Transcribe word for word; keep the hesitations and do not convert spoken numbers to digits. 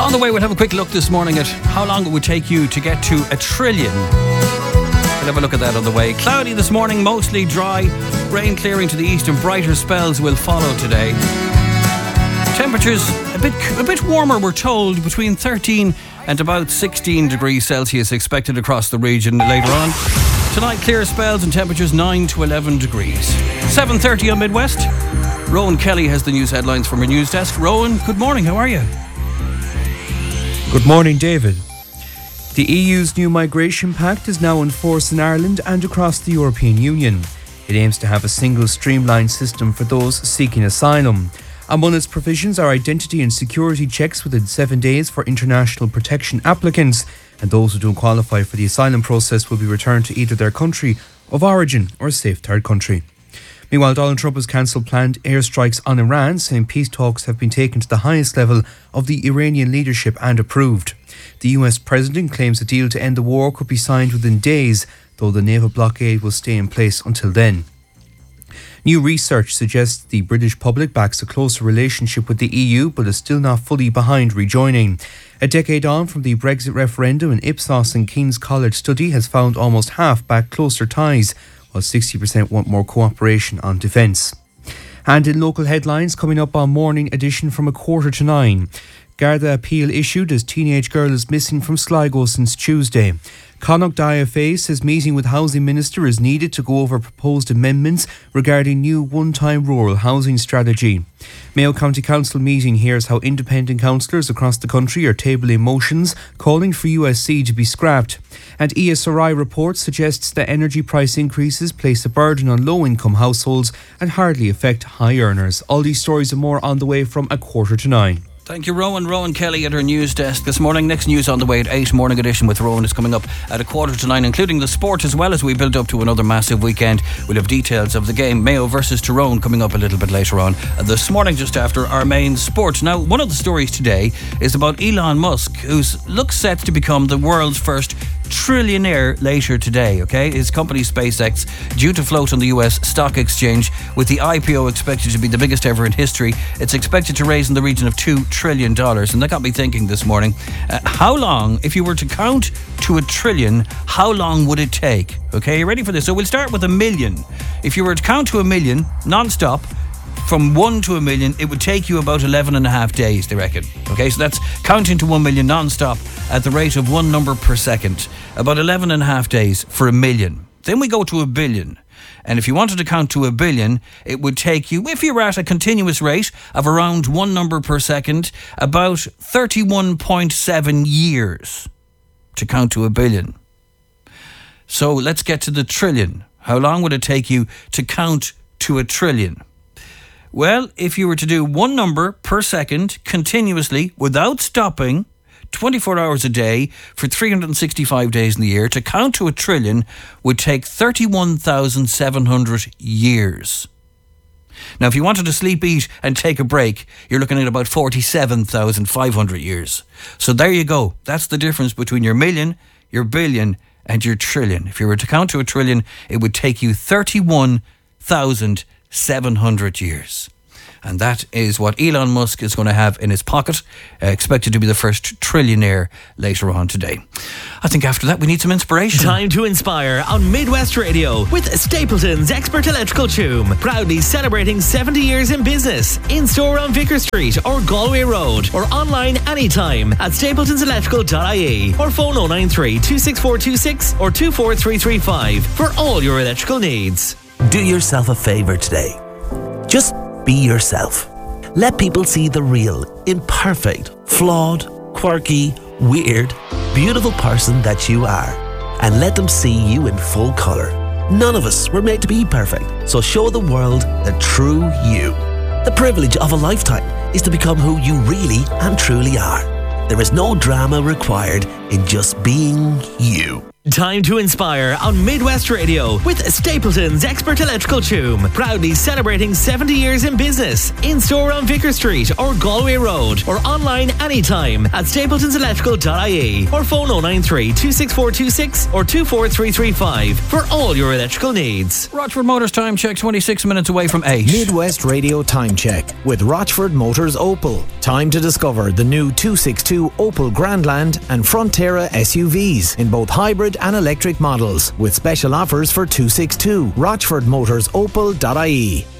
On the way, we'll have a quick look this morning at how long it would take you to get to a trillion. We'll have a look at that on the way. Cloudy this morning, mostly dry. Rain clearing to the east and brighter spells will follow today. Temperatures a bit a bit warmer, we're told, between thirteen and about sixteen degrees Celsius expected across the region later on. Tonight, clear spells and temperatures nine to eleven degrees. seven thirty on Midwest. Rowan Kelly has the news headlines from our news desk. Rowan, good morning, how are you? Good morning, David. The E U's new migration pact is now in force in Ireland and across the European Union. It aims to have a single streamlined system for those seeking asylum. Among its provisions are identity and security checks within seven days for international protection applicants, and those who don't qualify for the asylum process will be returned to either their country of origin or a safe third country. Meanwhile, Donald Trump has cancelled planned airstrikes on Iran, saying peace talks have been taken to the highest level of the Iranian leadership and approved. The U S president claims a deal to end the war could be signed within days, though the naval blockade will stay in place until then. New research suggests the British public backs a closer relationship with the E U, but is still not fully behind rejoining. A decade on from the Brexit referendum, an Ipsos and King's College study has found almost half back closer ties, while sixty percent want more cooperation on defence. And in local headlines, coming up on Morning Edition from a quarter to nine. Garda appeal issued as teenage girl is missing from Sligo since Tuesday. Connacht I F A says meeting with Housing Minister is needed to go over proposed amendments regarding new one-time rural housing strategy. Mayo County Council meeting hears how independent councillors across the country are tabling motions calling for U S C to be scrapped. And E S R I report suggests that energy price increases place a burden on low-income households and hardly affect high earners. All these stories and more on the way from a quarter to nine. Thank you, Rowan. Rowan Kelly at our news desk this morning. Next news on the way at eight. Morning Edition with Rowan is coming up at a quarter to nine, including the sport as well as we build up to another massive weekend. We'll have details of the game, Mayo versus Tyrone, coming up a little bit later on this morning, just after our main sport. Now, one of the stories today is about Elon Musk, who looks set to become the world's first trillionaire later today, okay? His company SpaceX due to float on the U S stock exchange, with the I P O expected to be the biggest ever in history. It's expected to raise in the region of two trillion dollars, and that got me thinking this morning, uh, how long, if you were to count to a trillion, how long would it take? Okay, you ready for this? So we'll start with a million. If you were to count to a million non-stop, from one to a million, it would take you about eleven and a half days, they reckon. Okay, so that's counting to one million non-stop at the rate of one number per second. About eleven and a half days for a million. Then we go to a billion. And if you wanted to count to a billion, it would take you, if you were at a continuous rate of around one number per second, about thirty-one point seven years to count to a billion. So let's get to the trillion. How long would it take you to count to a trillion? Well, if you were to do one number per second continuously without stopping, twenty-four hours a day for three hundred sixty-five days in the year, to count to a trillion would take thirty-one thousand seven hundred years. Now, if you wanted to sleep, eat and take a break, you're looking at about forty-seven thousand five hundred years. So there you go. That's the difference between your million, your billion and your trillion. If you were to count to a trillion, it would take you thirty-one thousand seven hundred years. And that is what Elon Musk is going to have in his pocket, uh, expected to be the first trillionaire later on today. I think after that we need some inspiration. Time to inspire on Midwest Radio with Stapleton's Expert Electrical Tune, proudly celebrating seventy years in business. In store on Vicar Street or Galway Road, or online anytime at stapletons electrical dot I E, or phone oh nine three, two six four two six or two four three three five for all your electrical needs. Do yourself a favour today. Just be yourself. Let people see the real, imperfect, flawed, quirky, weird, beautiful person that you are, and let them see you in full colour. None of us were made to be perfect, so show the world the true you. The privilege of a lifetime is to become who you really and truly are. There is no drama required in just being you. Time to inspire on Midwest Radio with Stapleton's Expert Electrical Choom. Proudly celebrating seventy years in business. In store on Vicar Street or Galway Road, or online anytime at stapletons electrical dot I E, or phone oh nine three, two six four two six or two four three three five for all your electrical needs. Rochford Motors time check, twenty-six minutes away from eight. Midwest Radio time check with Rochford Motors Opel. Time to discover the new two sixty-two Opel Grandland and Frontera S U Vs in both hybrid and electric models, with special offers for two sixty-two. Rochford Motors Opel dot I E.